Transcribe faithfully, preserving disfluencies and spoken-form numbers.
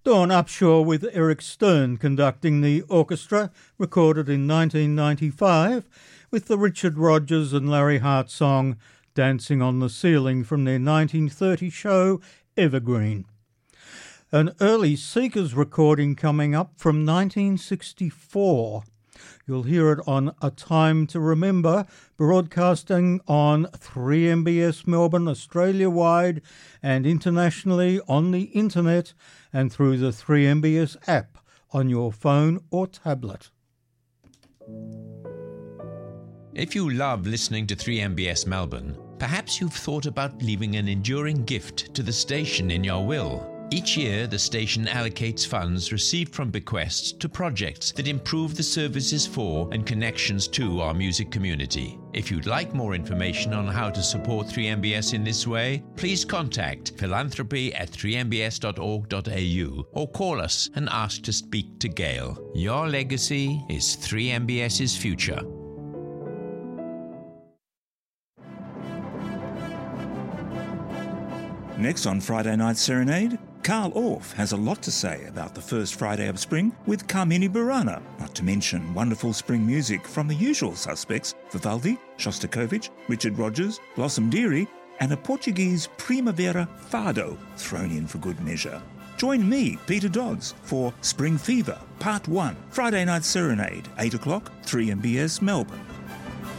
Dawn Upshaw with Eric Stern conducting the orchestra, recorded in nineteen ninety-five, with the Richard Rodgers and Larry Hart song Dancing on the Ceiling from their nineteen thirty show Evergreen. An early Seekers recording coming up from nineteen sixty-four. You'll hear it on A Time to Remember, broadcasting on three M B S Melbourne, Australia-wide and internationally on the internet and through the three M B S app on your phone or tablet. If you love listening to three M B S Melbourne, perhaps you've thought about leaving an enduring gift to the station in your will. Each year, the station allocates funds received from bequests to projects that improve the services for and connections to our music community. If you'd like more information on how to support three M B S in this way, please contact philanthropy at three m b s dot org dot a u or call us and ask to speak to Gail. Your legacy is three M B S's future. Next on Friday Night Serenade, Carl Orff has a lot to say about the first Friday of spring with Carmini Burana, not to mention wonderful spring music from the usual suspects, Vivaldi, Shostakovich, Richard Rodgers, Blossom Dearie, and a Portuguese Primavera Fado thrown in for good measure. Join me, Peter Dodds, for Spring Fever, Part one, Friday Night Serenade, eight o'clock, three M B S Melbourne.